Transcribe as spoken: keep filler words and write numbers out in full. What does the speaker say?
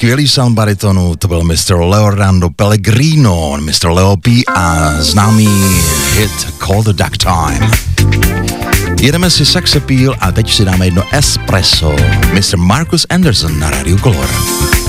Skvělý sound baritonu, to byl mister Leonardo Pellegrino, mister Leo P a známý hit Call the Duck Time. Jedeme si Sex Appeal a teď si dáme jedno espresso. mister Marcus Anderson na Rádiu Color.